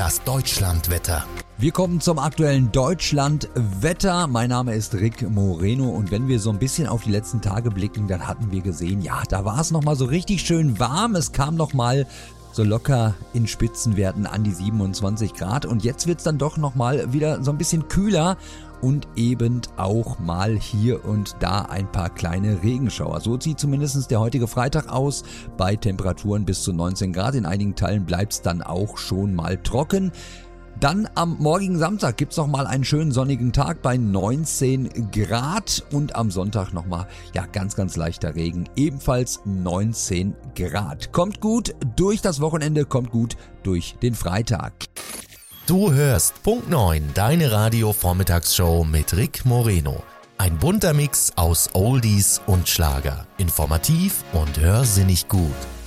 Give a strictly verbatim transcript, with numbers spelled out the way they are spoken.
das Deutschlandwetter. Wir kommen zum aktuellen Deutschlandwetter. Mein Name ist Rick Moreno und wenn wir so ein bisschen auf die letzten Tage blicken, dann hatten wir gesehen, ja, da war es nochmal so richtig schön warm. Es kam nochmal so locker in Spitzenwerten an die siebenundzwanzig Grad und jetzt wird es dann doch nochmal wieder so ein bisschen kühler und eben auch mal hier und da ein paar kleine Regenschauer. So sieht zumindest der heutige Freitag aus, bei Temperaturen bis zu neunzehn Grad. In einigen Teilen bleibt es dann auch schon mal trocken. Dann am morgigen Samstag gibt es nochmal einen schönen sonnigen Tag bei neunzehn Grad und am Sonntag nochmal ja, ganz, ganz leichter Regen, ebenfalls neunzehn Grad. Kommt gut durch das Wochenende, kommt gut durch den Freitag. Du hörst Punkt neun, deine Radio-Vormittagsshow mit Rick Moreno. Ein bunter Mix aus Oldies und Schlager. Informativ und hörsinnig gut.